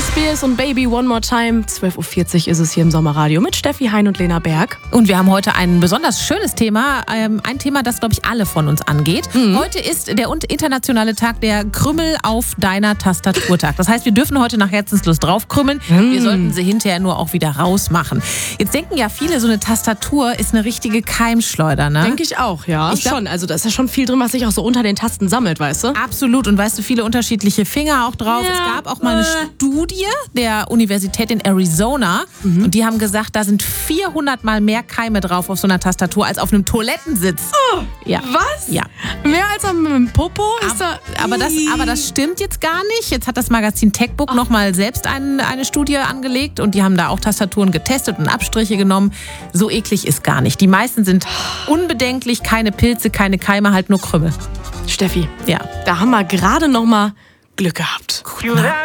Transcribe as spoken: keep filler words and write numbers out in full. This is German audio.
Spears und Baby One More Time. zwölf Uhr vierzig ist es hier im Sommerradio mit Steffi Hein und Lena Berg. Und wir haben heute ein besonders schönes Thema. Ähm, ein Thema, das, glaube ich, alle von uns angeht. Mhm. Heute ist der internationale Tag der Krümmel auf deiner Tastaturtag. Das heißt, wir dürfen heute nach Herzenslust draufkrümmeln. Mhm. Wir sollten sie hinterher nur auch wieder rausmachen. Jetzt denken ja viele, so eine Tastatur ist eine richtige Keimschleuder, ne? Denke ich auch, ja. Ich glaub, schon. Also da ist ja schon viel drin, was sich auch so unter den Tasten sammelt, weißt du? Absolut. Und weißt du, viele unterschiedliche Finger auch drauf. Ja. Es gab auch mal eine Studie der Universität in Arizona. Mhm. Und die haben gesagt, da sind vierhundert Mal mehr Keime drauf auf so einer Tastatur als auf einem Toilettensitz. Oh, ja. Was? Ja. Mehr als am Popo? Ist aber, da aber, das, aber das stimmt jetzt gar nicht. Jetzt hat das Magazin Techbook oh. nochmal selbst ein, eine Studie angelegt und die haben da auch Tastaturen getestet und Abstriche genommen. So eklig ist gar nicht. Die meisten sind unbedenklich, keine Pilze, keine Keime, halt nur Krümmel. Steffi, ja, da haben wir gerade noch mal Glück gehabt. Gut,